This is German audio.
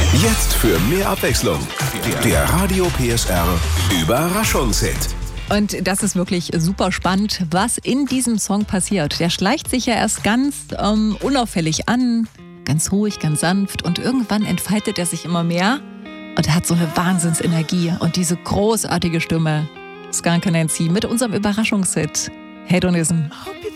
Jetzt für mehr Abwechslung. Der Radio PSR Überraschungshit. Und das ist wirklich super spannend, was in diesem Song passiert. Der schleicht sich ja erst ganz unauffällig an, ganz ruhig, ganz sanft und irgendwann entfaltet er sich immer mehr und er hat so eine Wahnsinnsenergie und diese großartige Stimme. Skunk Anansi mit unserem Überraschungshit Hedonism.